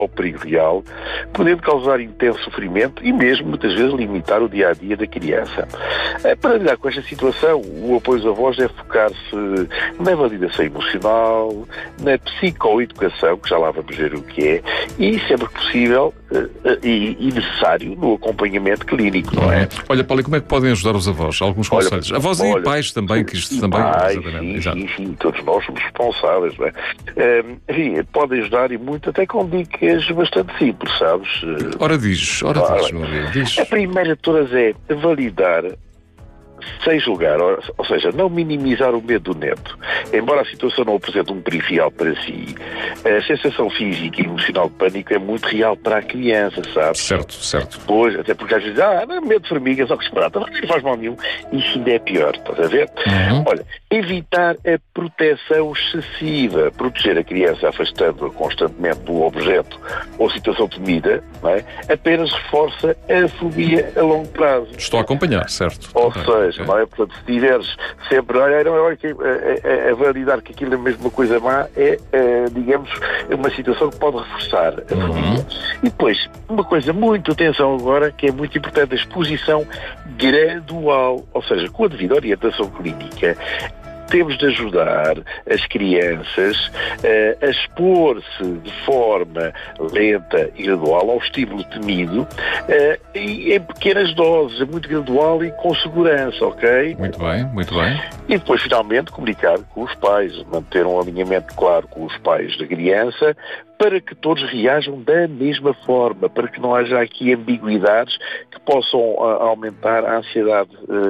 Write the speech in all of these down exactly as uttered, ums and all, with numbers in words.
ao perigo real, podendo causar intenso sofrimento e mesmo, muitas vezes, limitar o dia-a-dia da criança. Para lidar com esta situação, o apoio aos avós deve focar-se na validação emocional, na psicoeducação, que já lá vamos ver o que é, e, sempre possível e, e necessário, no acompanhamento clínico, não é? Olha, Paulo, e como é que podem ajudar os avós? Alguns conselhos. Olha, avós olha, e pais também, que isto e também... pais, exatamente, sim, sim, sim, todos nós somos responsáveis, não é? Um, enfim, podem ajudar e muito, até com dicas bastante simples, sabes? Ora diz, ora Ora, diz, meu amigo, diz. A primeira de todas é validar sem julgar, ou seja, não minimizar o medo do neto. Embora a situação não apresente um perigo real para si, a sensação física e emocional de pânico é muito real para a criança, sabe? Certo, certo. Pois, até porque às vezes, ah, não, medo de formigas, ou que esperar, não faz mal nenhum. Isso ainda é pior, estás a ver? Uhum. Olha, evitar a proteção excessiva, proteger a criança afastando-a constantemente do objeto ou situação temida, não é? Apenas reforça a fobia a longo prazo. Estou a acompanhar, certo. Ou okay. seja, não é? Portanto, se tiveres sempre olha, não, olha, a, a, a validar que aquilo é mesmo uma coisa má, é, é, digamos, uma situação que pode reforçar a uhum. família. E depois, uma coisa muito, atenção agora, que é muito importante, a exposição gradual, ou seja, com a devida orientação clínica, temos de ajudar as crianças uh, a expor-se de forma lenta e gradual ao estímulo temido uh, e em pequenas doses, muito gradual e com segurança, ok? Muito bem, muito bem. E depois, finalmente, comunicar com os pais, manter um alinhamento claro com os pais da criança, para que todos reajam da mesma forma, para que não haja aqui ambiguidades que possam uh, aumentar a ansiedade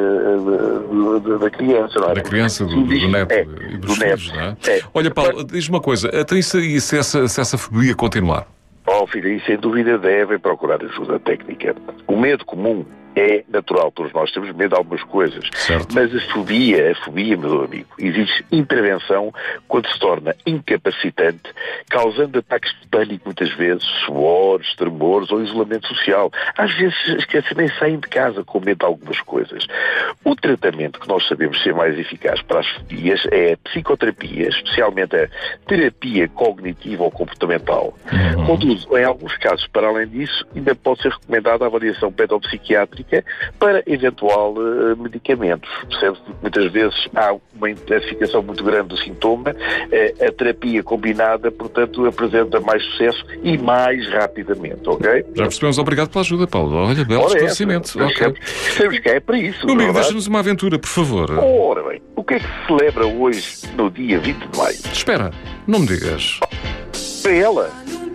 uh, uh, da criança, não é? Da criança, do, do neto é, e dos do filhos, neto. não é? É. Olha, Paulo, diz-me uma coisa, então e se, se, essa, se essa fobia continuar? Oh, filho, e sem dúvida devem procurar ajuda técnica. O medo comum é natural, todos nós temos medo de algumas coisas. Certo. Mas a fobia, a fobia, meu amigo, exige intervenção quando se torna incapacitante, causando ataques de pânico muitas vezes, suores, tremores ou isolamento social. Às vezes esquecem, nem saem de casa com medo de algumas coisas. O tratamento que nós sabemos ser mais eficaz para as fobias é a psicoterapia, especialmente a terapia cognitiva ou comportamental. Uhum. Contudo, em alguns casos, para além disso, ainda pode ser recomendada a avaliação pedopsiquiátrica para eventual uh, medicamentos. Percebe-se que muitas vezes há uma intensificação muito grande do sintoma, uh, a terapia combinada, portanto, apresenta mais sucesso e mais rapidamente, ok? Já percebemos, obrigado pela ajuda, Paulo. Olha, belo esclarecimento. É, okay. Sabemos que é para isso. Meu amigo, deixa-nos uma aventura, por favor. Ora bem, o que é que se celebra hoje, no dia vinte de maio? Espera, não me digas. Para ela.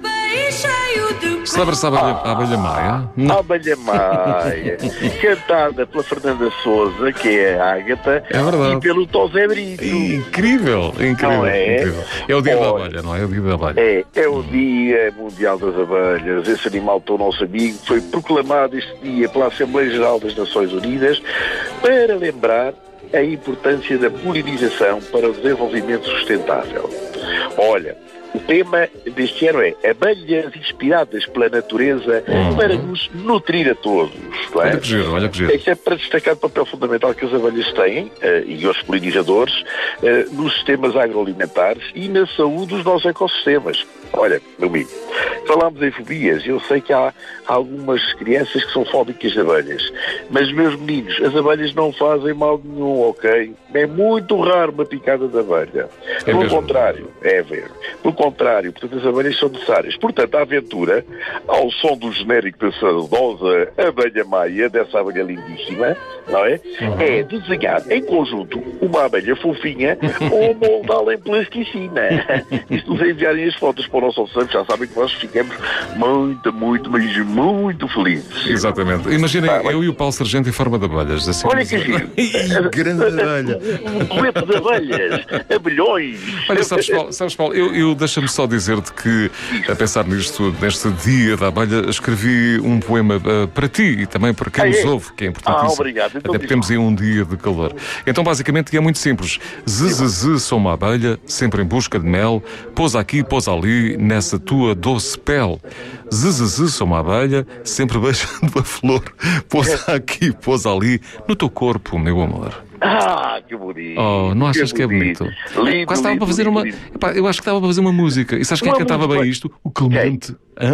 Celebra-se a abelha, a abelha Maia? A abelha Maia, cantada pela Fernanda Souza, que é a Ágata, é verdade. E pelo Tó Zé Brito. Incrível, incrível, não é? incrível. É o dia oh, da abelha, não é? É o dia da abelha. É, é o Dia Mundial das Abelhas. Esse animal tão nosso amigo foi proclamado este dia pela Assembleia Geral das Nações Unidas para lembrar a importância da polinização para o desenvolvimento sustentável. Olha, o tema deste ano é abelhas inspiradas pela natureza uhum. para nos nutrir a todos. Não é? Olha que giro, olha que giro. Isso é para destacar o papel fundamental que as abelhas têm, uh, e os polinizadores, uh, nos sistemas agroalimentares e na saúde dos nossos ecossistemas. Olha, meu amigo, falámos em fobias, eu sei que há algumas crianças que são fóbicas de abelhas, mas, meus meninos, as abelhas não fazem mal nenhum, ok? É muito raro uma picada de abelha. É Pelo mesmo. contrário, é ver. Pelo contrário, portanto, as abelhas são necessárias. Portanto, a aventura, ao som do genérico da saudosa abelha Maia, dessa abelha lindíssima, não é? Uhum. É desenhar em conjunto uma abelha fofinha ou moldá-la em plasticina. E se nos enviarem as fotos para o nosso WhatsApp, já sabem que nós ficamos muito, muito, mas muito felizes. Exatamente. Imaginem, ah, eu e o Paulo Sargento em forma de abelhas. Assim, olha que giro. Grande abelha. Um coleto de abelhas. Abelhões. Olha, sabes, Paulo, sabes, Paulo eu, eu deixa-me só dizer-te que, a pensar nisto, neste dia da abelha, escrevi um poema uh, para ti e também para quem ah, nos é? ouve, que é importantíssimo. Ah, obrigado. Então, até porque temos aí um dia de calor. Então, basicamente, é muito simples. Zzz, sou uma abelha, sempre em busca de mel, pousa aqui, pousa ali, nessa tua doce pele. Zzz, sou uma abelha, sempre beijando a flor, pousa aqui, pousa ali, no teu corpo, meu amor. Ah, que bonito. Oh, não achas que, que é bonito? Lindo, Quase estava lindo, para fazer lindo, uma. lindo. Epá, eu acho que estava para fazer uma música. E sabes quem é que cantava bem isto? O Clemente.